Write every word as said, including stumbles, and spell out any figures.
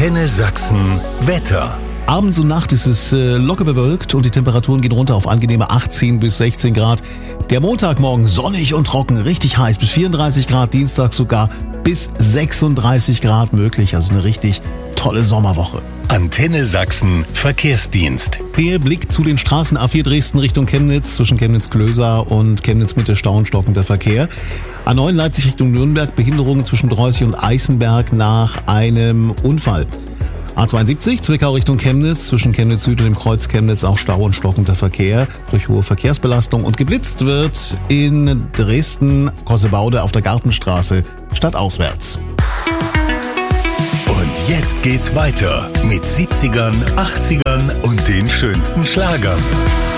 Antenne Sachsen Wetter. Abends und Nacht ist es äh, locker bewölkt und die Temperaturen gehen runter auf angenehme achtzehn bis sechzehn Grad. Der Montagmorgen sonnig und trocken, richtig heiß, bis vierunddreißig Grad, Dienstag sogar bis sechsunddreißig Grad möglich. Also eine richtig tolle Sommerwoche. Antenne Sachsen Verkehrsdienst. Der Blick zu den Straßen A vier Dresden Richtung Chemnitz, zwischen Chemnitz-Klöser und Chemnitz-Mitte Stau und stockender Verkehr. A neun Leipzig Richtung Nürnberg, Behinderungen zwischen Dreußig und Eißenberg nach einem Unfall. A zweiundsiebzig, Zwickau Richtung Chemnitz, zwischen Chemnitz Süd und dem Kreuz Chemnitz auch Stau und stockender Verkehr durch hohe Verkehrsbelastung. Und geblitzt wird in Dresden, Kossebaude auf der Gartenstraße, stadtauswärts. Und jetzt geht's weiter mit siebzigern, achtzigern und den schönsten Schlagern.